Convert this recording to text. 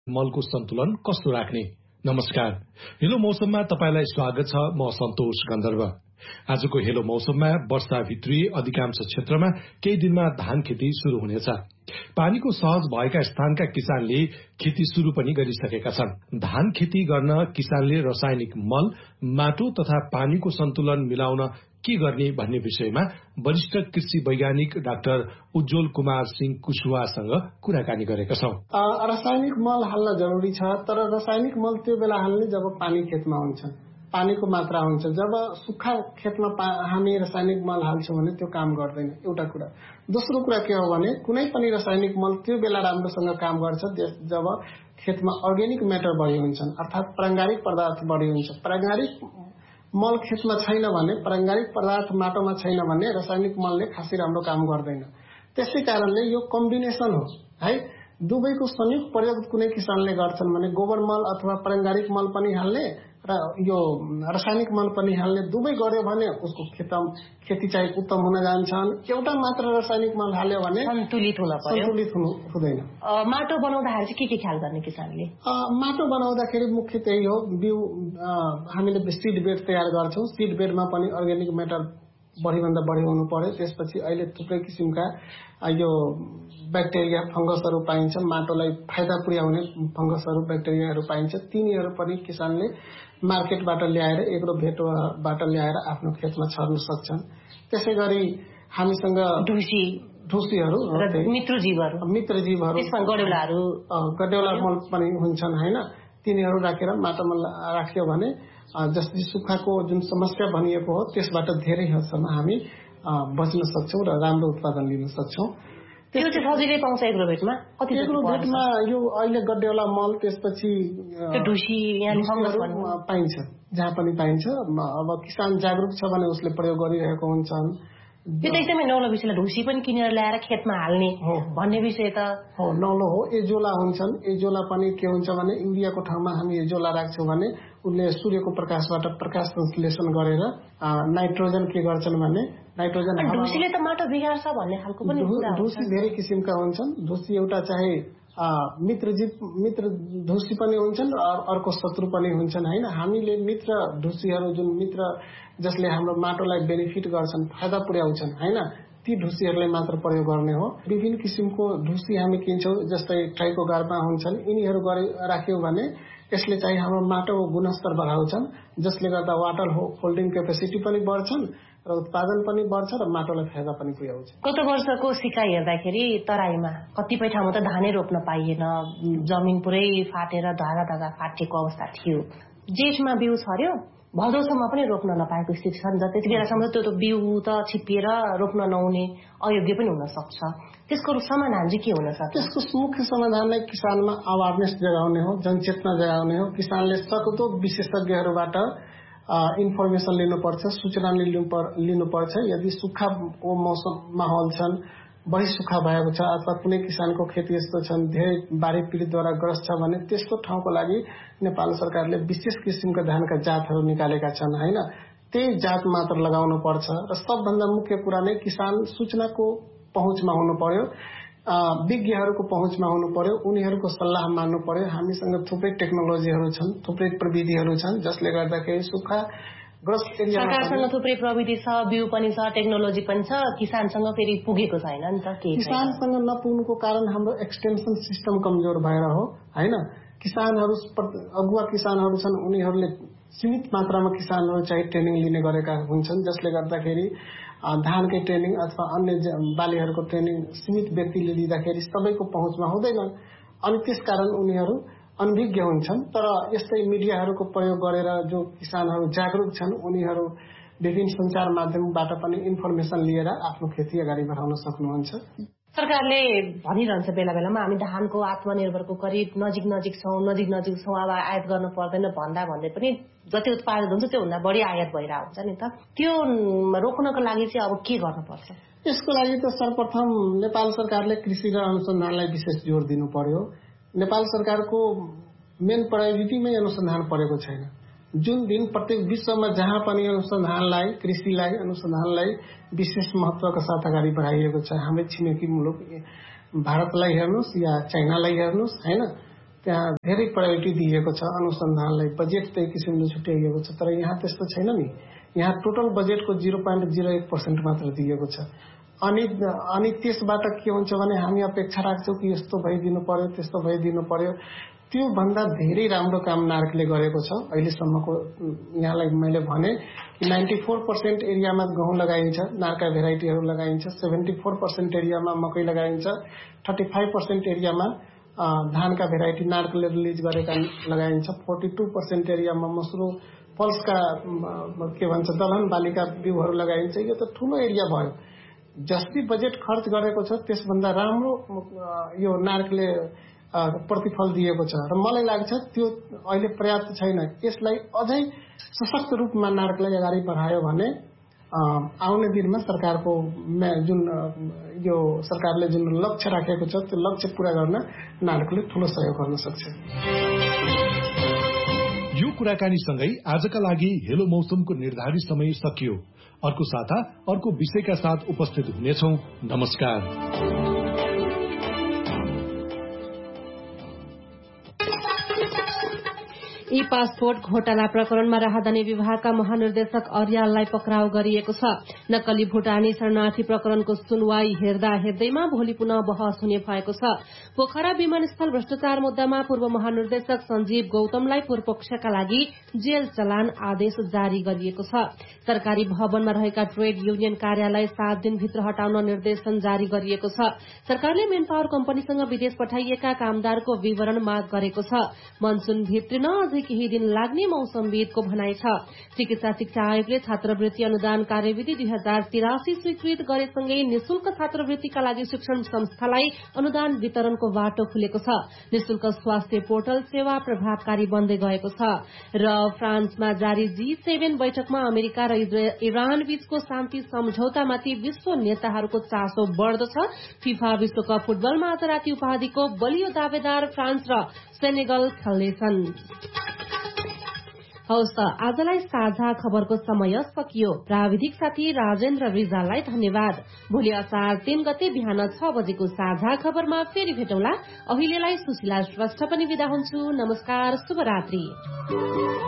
मलको सन्तुलन कस्तो राख्ने। नमस्कार, हेलो मौसममा तपाईलाई स्वागत छ। म सन्तोष गन्धर्व। आजको हेलो मौसममा वर्षा भित्री अधिकांश क्षेत्रमा केही दिनमा धान खेती शुरू हुनेछ। पानीको सहज भएका स्थानका किसानले खेती शुरू पनि गरिसकेका छन्। धान खेती गर्न किसानले रासायनिक मल, माटो तथा पानीको सन्तुलन मिलाउन के गर्ने भन्ने विषयमा वरिष्ठ कृषि वैज्ञानिक डाक्टर उज्जवल कुमार सिंह कुशवाहासँग कुराकानी गरेका छौं। रासायनिक मल हाल्न जरुरी छ, तर रासायनिक मल त्यो बेला हाल्ने जब पानी खेतमा हुन्छ, पानीको मात्रा हुन्छ। जब सुक्खा खेतमा हामी रासायनिक मल हाल्छौं भने त्यो काम गर्दैन, एउटा कुरा। दोस्रो कुरा के हो भने कुनै पनि रासायनिक मल त्यो बेला राम्रोसँग काम गर्छ जब खेतमा अर्ग्यानिक म्याटर बढी हुन्छन्, अर्थात प्राङ्गारिक पदार्थ बढी हुन्छ। प्राङ्गारिक मल खेतमा छैन भने, प्राङ्गारिक पदार्थ माटोमा छैन भने रासायनिक मलले खासै राम्रो काम गर्दैन। त्यसै कारणले यो कम्बिनेसन हो है, दुवैको संयुक्त प्रयोग कुनै किसानले गर्छन् भने गोबर मल अथवा प्राङ्गारिक मल पनि हाल्ने र यो रासायनिक मल पनि हाल्ने, दुवै गर्यो भने उसको खेती चाहिँ उत्तम हुन जान्छन्। एउटा मात्र रासायनिक मल हाल्यो भने सन्तुलित हुँदैन। माटो बनाउँदाखेरि चाहिँ के ख्याल गर्ने किसानले? माटो बनाउँदाखेरि मुख्य त्यही हो, बिउ हामीले सीड बेड तयार गर्छौं। सीड बेडमा पनि अर्ग्यानिक म्याटर बढीभन्दा बढी हुनु पर्यो। त्यसपछि अहिले थुप्रै किसिमका यो ब्याक्टेरिया, फंगसहरू पाइन्छ, माटोलाई फाइदा पुर्याउने फंगसहरू, ब्याक्टेरियाहरू पाइन्छ। तिनीहरू पनि किसानले मार्केटबाट ल्याएर, एग्रो भेटबाट ल्याएर आफ्नो खेतमा छर्न सक्छन्। त्यसै गरी हामीसँग ढुसीहरू, मित्रजीवहरू, गडेउला मल पनि हुन्छन् हैन, तिनीहरू राखेर माटोमा राख्यो भने जसले सुक्खाको जुन समस्या भनिएको हो त्यसबाट धेरै हदसम्म हामी बच्न सक्छौं र राम्रो उत्पादन लिन सक्छौं। त्यो चाहिँ सजिलै पाउँछ एग्रो भेटमा? एग्रो भेटमा यो अहिले गड्डेवाला मल, त्यसपछि ढुसी पाइन्छ, जहाँ पनि पाइन्छ। अब किसान जागरुक छ भने उसले प्रयोग गरिरहेको हुन्छन्। त्यो त एकदमै नौलो विषय, ढुसी पनि किनेर ल्याएर खेतमा हाल्ने भन्ने विषय त हो, नौलो हो। एजोला हुन्छन्, एजोला पनि के हुन्छ भने युरियाको ठाउँमा हामी एजोला राख्छौं भने उनले सूर्यको प्रकाशबाट प्रकाश संश्लेषण गरेर नाइट्रोजन के गर्छन् भने नाइट्रोजन ढुसीले त माटो बिगार्छ भन्ने खालको पनि कुरा हुन्छ। ढुसी धेरै किसिमका हुन्छन्। ढुसी एउटा चाहे मित्र ढुसी पनि हुन्छन् र अर्को शत्रु पनि हुन्छन् हैन। हामीले मित्र ढुसीहरू, जुन मित्र जसले हाम्रो माटोलाई बेनिफिट गर्छन्, फाइदा पुर्याउँछन् हैन, ती ढुसीहरूलाई मात्र प्रयोग गर्ने हो। विभिन्न किसिमको ढुसी हामी किन्छौं, जस्तै ट्राइकोगार्मा हुन्छन्। यिनीहरू राख्यौं भने यसले चाहिँ हाम्रो माटोको गुणस्तर बढाउँछन्, जसले गर्दा वाटर होल्डिङ क्यापेसिटी पनि बढ्छन् र उत्पादन पनि बढ्छ र माटोलाई फाइदा पनि पुर्याउँछ। गत वर्षको सिकाइ हेर्दाखेरि तराईमा कतिपय ठाउँमा त धानै रोप्न पाइएन, जमिन पुरै फाटेर धागा फाटेको अवस्था थियो। जेठमा बिउ छर्यो, भदौसम्म पनि रोप्न नपाएको स्थिति छ नि त। त्यति बेलासम्म त्यो बिउ त छिप्पिएर रोप्न नहुने, अयोग्य पनि हुन सक्छ। त्यसको समाधान चाहिँ के हुन सक्छ? त्यसको मुख्य समाधानलाई किसानमा अवेरनेस जगाउने हो, जनचेतना जगाउने हो। किसानले सक्दो विशेषज्ञहरूबाट इन्फर्मेसन लिनुपर्छ, सूचना लिनुपर्छ। यदि सुक्खाको मौसम माहौल छन्, बढी सुक्खा भएको छ अथवा कुनै किसानको खेती यस्तो छन् धेरै बाढी पीडितद्वारा ग्रस्त छ भने त्यसको ठाउँको लागि नेपाल सरकारले विशेष किसिमका धानका जातहरू निकालेका छन् हैन। त्यही जात मात्र लगाउनु पर्छ र सबभन्दा मुख्य कुरा नै किसान सूचनाको पहुँचमा हुनु पर्यो, विज्ञहरूको पहुँचमा हुनु पर्यो, उनीहरूको सल्लाह मान्नु पर्यो। हामीसँग थुप्रै टेक्नोलोजीहरू छन्, थुप्रै प्रविधिहरू छन्, जसले गर्दाखेरि सुक्खा ग्रस्त एरियामा सरकारसँग थुप्रै प्रविधि छ, बिउ पनि छ, टेक्नोलोजी पनि छ, किसानसँग फेरि पुगेको छैन नि त। किसानसँग नपुग्नुको कारण हाम्रो एक्सटेन्सन सिस्टम कमजोर भएर हो हैन। किसानहरू, अगुवा किसानहरू छन्, उनीहरूले सीमित मात्रामा किसानहरू चाहिँ ट्रेनिङ लिने गरेका हुन्छन्, जसले गर्दाखेरि धानकै ट्रेनिङ अथवा अन्य बालीहरूको ट्रेनिङ सीमित व्यक्तिले लिँदाखेरि सबैको पहुँचमा हुँदैनन् अनि त्यसकारण उनीहरू अनभिज्ञ हुन्छन्। तर यस्तै मिडियाहरूको प्रयोग गरेर जो किसानहरू जागरुक छन्, उनीहरू विभिन्न सञ्चार माध्यमबाट पनि इन्फर्मेसन लिएर आफ्नो खेती अगाडि बढाउन सक्नुहुन्छ। सरकारले भनिरहन्छ बेला बेलामा हामी धानको आत्मनिर्भरको करिब नजिक छौं, अब आयात गर्न पर्दैन भन्दै पनि जति उत्पादन हुन्छ त्योभन्दा बढी आयात भइरहेको हुन्छ नि त। त्यो रोक्नको लागि चाहिँ अब के गर्नुपर्छ? यसको लागि त सर्वप्रथम नेपाल सरकारले कृषि र अनुसन्धानलाई विशेष जोड दिनु पर्यो। नेपाल सरकारको मेन प्रायोरिटीमै अनुसन्धान परेको छैन। जुन दिन प्रत्येक विश्वमा जहाँ पनि अनुसन्धानलाई, कृषिलाई, अनुसन्धानलाई विशेष महत्वका साथ अगाडि बढाइएको छ। हाम्रो छिमेकी मुलुक भारतलाई हेर्नुस् या चाइनालाई हेर्नुस् हैन, त्यहाँ धेरै प्रायोरिटी दिएको छ अनुसन्धानलाई, बजेट त्यही किसिमले छुट्याइएको छ। तर यहाँ त्यस्तो छैन नि, यहाँ टोटल बजेटको 0.01% मात्र दिएको छ। अनि त्यसबाट के हुन्छ भने हामी अपेक्षा राख्छौँ कि यस्तो भइदिनु पर्यो, त्यस्तो भइदिनु पर्यो। त्यो भन्दा धेरै राम्रो काम नार्कले गरेको छ अहिलेसम्मको। यहाँलाई मैले भने कि 94% एरियामा गहुँ लगाइन्छ, नार्का भेराइटीहरू लगाइन्छ, 74% एरियामा मकै लगाइन्छ, 35% एरियामा धानका भेराइटी नार्कले रिलिज गरेका लगाइन्छ, 42% एरियामा मसुरो पल्सका के भन्छ दलहन बालीका बिउहरू लगाइन्छ। यो त ठूलो एरिया भयो। जति बजेट खर्च गरेको छ त्यसभन्दा राम्रो यो नार्कले प्रतिफल दिएको छ र मलाई लाग्छ त्यो अहिले पर्याप्त छैन। यसलाई अझै सशक्त रूपमा नार्कलाई अगाडि बढायो भने आउने दिनमा सरकारको जुन यो सरकारले जुन लक्ष्य राखेको छ त्यो लक्ष्य पूरा गर्न नार्कले ठूलो सहयोग गर्न सक्छ। यो कुराकानीसँगै आजका लागि हेलो मौसमको निर्धारित समय सकियो। अर्को साता अर्को विषयका साथ उपस्थित हुनेछौं। नमस्कार। ई पासपोर्ट घोटाला प्रकरणमा राहदानी विभागका महानिर्देशक अर्याललाई पक्राउ गरिएको छ। नक्कली भूटानी शरणार्थी प्रकरणको सुनवाई हेर्दा हेर्दैमा भोलि पुनः बहस हुने भएको छ। पोखरा विमानस्थल भ्रष्टाचार मुद्दामा पूर्व महानिर्देशक सञ्जीव गौतमलाई पूर्वपक्षका लागि जेल चलान आदेश जारी गरिएको छ। सरकारी भवनमा रहेका ट्रेड युनियन कार्यालय 7 दिनभित्र हटाउन निर्देशन जारी गरिएको छ। सरकारले मेन पावर कम्पनीसँग विदेश पठाइएका कामदारको विवरण माग गरेको छ। मनसून भित्रिन अझै केही दिन लाग्ने मौसमविदको भनाइ छ। चिकित्सा शिक्षा आयोगले छात्रवृत्ति अनुदान कार्यविधि 2083 स्वीकृत गरेसँगै निशुल्क छात्रवृत्तिका लागि शिक्षण संस्थालाई अनुदान वितरणको बाटो खुलेको छ। निशुल्क स्वास्थ्य पोर्टल सेवा प्रभावकारी बन्दै गएको छ। र फ्रान्समा जारी G7 बैठकमा अमेरिका र इरान बीचको शान्ति सम्झौतामाथि विश्व नेताहरूको चासो बढ्दो छ। फिफा विश्वकप फुटबलमा आज राति उपाधिको बलियो दावेदार फ्रान्स र सेनेगल खेल्नेछन्। हौस् त आजलाई साझा खबरको समय सकियो। प्राविधिक साथी राजेन्द्र रिजाललाई धन्यवाद। भोलि असार 3 गते बिहान 6 बजेको साझा खबरमा फेरि भेटौँला। अहिलेलाई सुशीला श्रेष्ठ पनि बिदा हुन्छु। नमस्कार, शुभरात्रि।